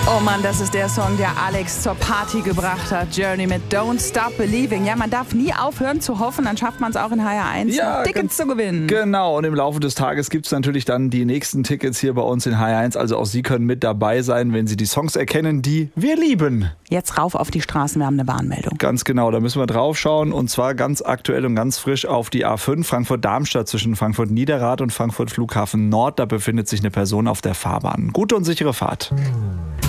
Oh Mann, das ist der Song, der Alex zur Party gebracht hat. Journey mit Don't Stop Believing. Ja, man darf nie aufhören zu hoffen, dann schafft man es auch in HR1, Tickets zu gewinnen. Genau, und im Laufe des Tages gibt es natürlich dann die nächsten Tickets hier bei uns in HR1. Also auch Sie können mit dabei sein, wenn Sie die Songs erkennen, die wir lieben. Jetzt rauf auf die Straßen, wir haben eine Warnmeldung. Ganz genau, da müssen wir drauf schauen. Und zwar ganz aktuell und ganz frisch auf die A5 Frankfurt-Darmstadt zwischen Frankfurt-Niederrad und Frankfurt Flughafen Nord. Da befindet sich eine Person auf der Fahrbahn. Gute und sichere Fahrt.